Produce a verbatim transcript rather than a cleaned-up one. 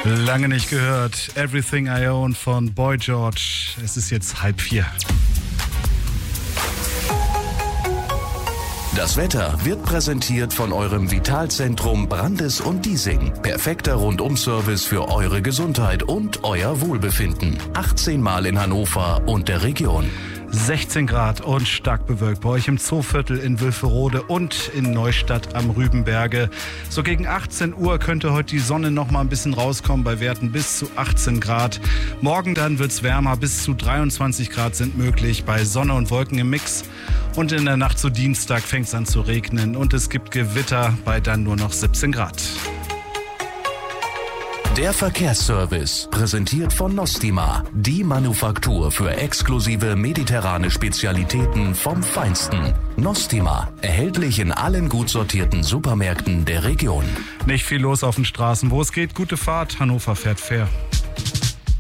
Lange nicht gehört. Everything I Own von Boy George. Es ist jetzt halb vier. Das Wetter wird präsentiert von eurem Vitalzentrum Brandes und Diesing. Perfekter Rundum-Service für eure Gesundheit und euer Wohlbefinden. achtzehn Mal in Hannover und der Region. sechzehn Grad und stark bewölkt bei euch im Zooviertel in Wülferode und in Neustadt am Rübenberge. So gegen achtzehn Uhr könnte heute die Sonne noch mal ein bisschen rauskommen bei Werten bis zu achtzehn Grad. Morgen dann wird's wärmer, bis zu dreiundzwanzig Grad sind möglich bei Sonne und Wolken im Mix. Und in der Nacht zu Dienstag fängt es an zu regnen und es gibt Gewitter bei dann nur noch siebzehn Grad. Der Verkehrsservice, präsentiert von Nostima, die Manufaktur für exklusive mediterrane Spezialitäten vom Feinsten. Nostima, erhältlich in allen gut sortierten Supermärkten der Region. Nicht viel los auf den Straßen. Wo es geht, gute Fahrt. Hannover fährt fair.